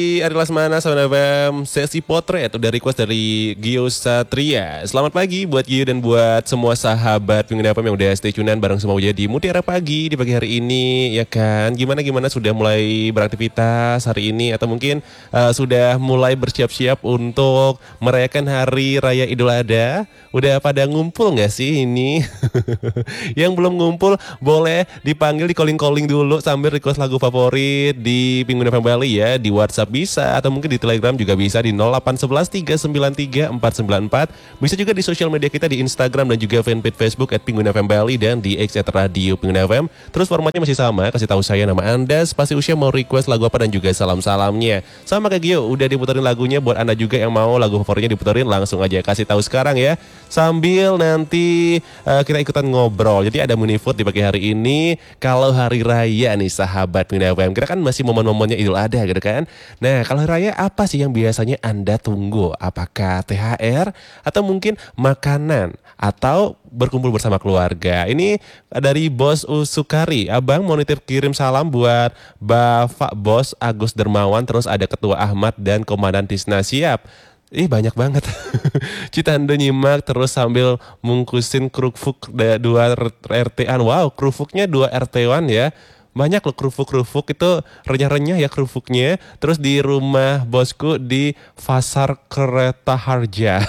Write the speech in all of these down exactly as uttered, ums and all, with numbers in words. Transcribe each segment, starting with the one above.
Ari Lasmana sama F M sesi potret udah request dari Gio Satria. Selamat pagi buat Gio dan buat semua sahabat Pengguna F M yang udah stay tune bareng semua jadi Mutiara Pagi di pagi hari ini ya kan. Gimana gimana sudah mulai beraktivitas hari ini atau mungkin uh, sudah mulai bersiap-siap untuk merayakan hari raya Idul Adha? Udah pada ngumpul nggak sih ini? Yang belum ngumpul boleh dipanggil di calling-calling dulu sambil request lagu favorit di Pengguna F M Bali ya, di WhatsApp bisa atau mungkin di Telegram juga bisa di nol delapan satu satu tiga sembilan tiga empat sembilan empat. Bisa juga di sosial media kita di Instagram dan juga fanpage Facebook at Pengguna F M Bali dan di X at Radio Pengguna F M. Terus formatnya masih sama, kasih tahu saya nama Anda, spasi usia, mau request lagu apa dan juga salam-salamnya. Sama kayak Gio, udah diputerin lagunya buat Anda juga yang mau lagu favoritnya diputerin langsung aja kasih tahu sekarang ya. Sambil nanti uh, kita ikutan ngobrol. Jadi ada mini food di pagi hari ini. Kalau hari raya nih sahabat Pengguna F M, kita kan masih momen-momennya Idul Adha gitu kan. Nah, kalau hari raya apa sih yang biasanya Anda tunggu? Apakah T H R atau mungkin makanan atau berkumpul bersama keluarga? Ini dari Bos Usukari. Abang mau nitip kirim salam buat Bapak Bos Agus Dermawan, terus ada Ketua Ahmad dan Komandan Tisna. Siap. Ih banyak banget. Citando nyimak terus sambil mungkusin kerupuk dua R T-an. Wow, kerupuknya dua R T-an ya. Banyak loh kerupuk-kerupuk itu renyah-renyah ya kerupuknya. Terus di rumah bosku di Pasar Kereta Harja.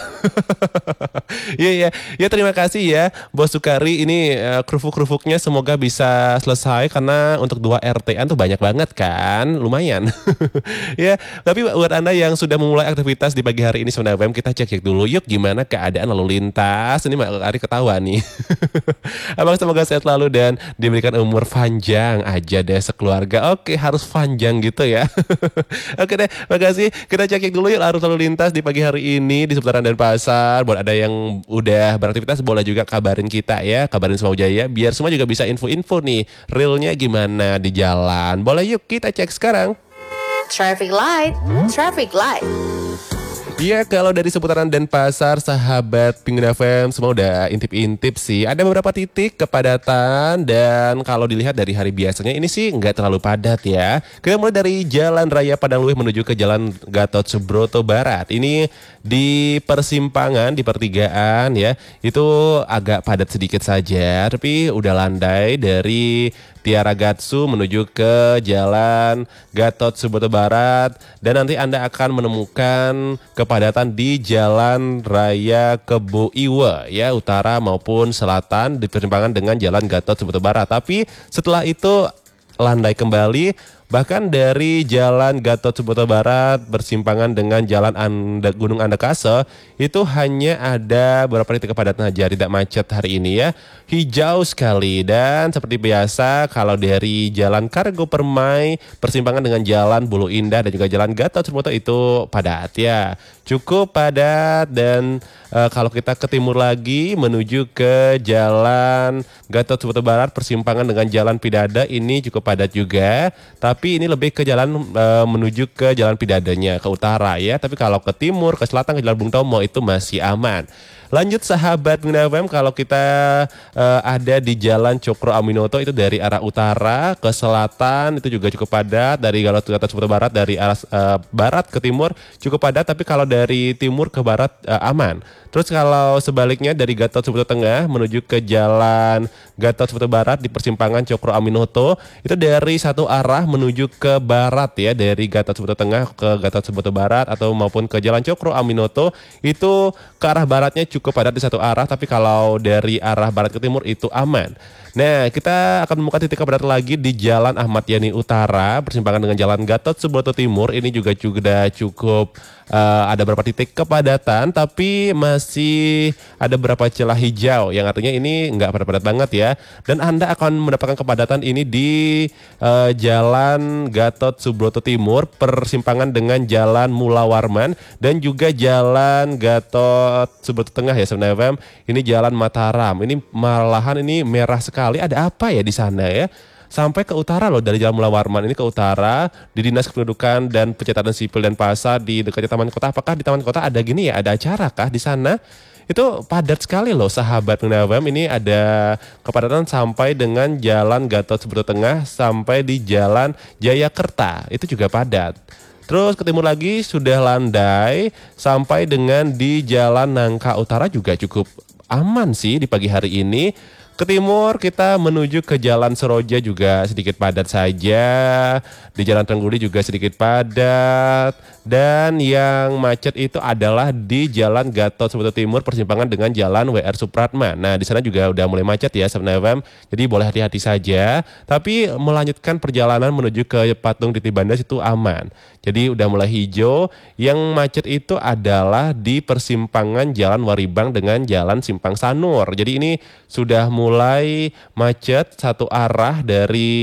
Iya ya, ya terima kasih ya Bos Sukari. Ini uh, kerupuk-kerupuknya semoga bisa selesai karena untuk dua R T-an tuh banyak banget kan, lumayan. Ya, tapi buat Anda yang sudah memulai aktivitas di pagi hari ini sebenarnya kita cek-cek dulu yuk gimana keadaan lalu lintas. Ini Mak Ari ketawa nih. Abang semoga sehat selalu dan diberikan umur panjang aja deh sekeluarga. Oke, harus panjang gitu ya. Oke deh, makasih. Kita cek dulu yuk arus lalu lintas di pagi hari ini di seputaran Denpasar. Buat ada yang udah beraktivitas boleh juga kabarin kita ya, kabarin semua Jaya biar semua juga bisa info-info nih realnya gimana di jalan. Boleh yuk kita cek sekarang. Traffic light, traffic light. Iya, kalau dari seputaran Denpasar, sahabat Pengguna F M semua udah intip-intip sih. Ada beberapa titik kepadatan dan kalau dilihat dari hari biasanya ini sih nggak terlalu padat ya. Kita mulai dari Jalan Raya Padangluih menuju ke Jalan Gatot Subroto Barat. Ini di persimpangan, di pertigaan ya, itu agak padat sedikit saja. Tapi udah landai dari Tiaragatsu menuju ke Jalan Gatot Subroto Barat dan nanti Anda akan menemukan kepadatan di Jalan Raya Kebo Iwa ya, utara maupun selatan di persimpangan dengan Jalan Gatot Subroto Barat. Tapi setelah itu landai kembali. Bahkan dari Jalan Gatot Subroto Barat bersimpangan dengan Jalan Anda, Gunung Andakase itu hanya ada beberapa titik kepadatan aja, tidak macet hari ini ya. Hijau sekali dan seperti biasa kalau dari Jalan Kargo Permai persimpangan dengan Jalan Bulu Indah dan juga Jalan Gatot Subroto itu padat ya. Cukup padat dan e, kalau kita ke timur lagi menuju ke Jalan Gatot Subroto Barat persimpangan dengan Jalan Pidada ini cukup padat juga. Tapi ini lebih ke jalan e, menuju ke Jalan Pidadanya ke utara ya. Tapi kalau ke timur, ke selatan, ke Jalan Bung Tomo itu masih aman. Lanjut sahabat Pengguna F M, kalau kita uh, ada di Jalan Cokro Aminoto itu dari arah utara ke selatan itu juga cukup padat. Dari Gatot Subroto Barat dari arah uh, barat ke timur cukup padat, tapi kalau dari timur ke barat uh, aman. Terus kalau sebaliknya dari Gatot Subroto Tengah menuju ke Jalan Gatot Subroto Barat di persimpangan Cokro Aminoto itu dari satu arah menuju ke barat ya, dari Gatot Subroto Tengah ke Gatot Subroto Barat atau maupun ke Jalan Cokro Aminoto itu ke arah baratnya cukup padat di satu arah, tapi kalau dari arah barat ke timur itu aman. Nah, kita akan menemukan titik kepadatan lagi di Jalan Ahmad Yani Utara persimpangan dengan Jalan Gatot Subroto Timur. Ini juga sudah cukup uh, ada beberapa titik kepadatan, tapi masih ada beberapa celah hijau yang artinya ini nggak padat-padat banget ya. Dan Anda akan mendapatkan kepadatan ini di uh, Jalan Gatot Subroto Timur persimpangan dengan Jalan Mula Warman dan juga Jalan Gatot Subroto Tengah ya sebenarnya F M. Ini Jalan Mataram. Ini malahan ini merah sekali. Ada apa ya di sana ya? Sampai ke utara loh, dari Jalan Mula Warman ini ke utara di Dinas Kependudukan dan Pencatatan Sipil Denpasar di dekatnya Taman Kota. Apakah di Taman Kota ada gini ya? Ada acara kah di sana? Itu padat sekali loh sahabat Pengguna F M. Ini ada kepadatan sampai dengan Jalan Gatot Subroto Tengah sampai di Jalan Jayakerta. Itu juga padat. Terus ke timur lagi sudah landai sampai dengan di Jalan Nangka Utara juga cukup aman sih di pagi hari ini. Ke timur kita menuju ke Jalan Seroja juga sedikit padat saja. Di Jalan Trengguli juga sedikit padat. Dan yang macet itu adalah di Jalan Gatot Subroto Timur persimpangan dengan Jalan W R Supratman. Nah, di sana juga udah mulai macet ya Sobat F M. Jadi boleh hati-hati saja. Tapi melanjutkan perjalanan menuju ke Patung Titibandas itu aman. Jadi udah mulai hijau. Yang macet itu adalah di persimpangan Jalan Waribang dengan Jalan Simpang Sanur. Jadi ini sudah mulai macet satu arah dari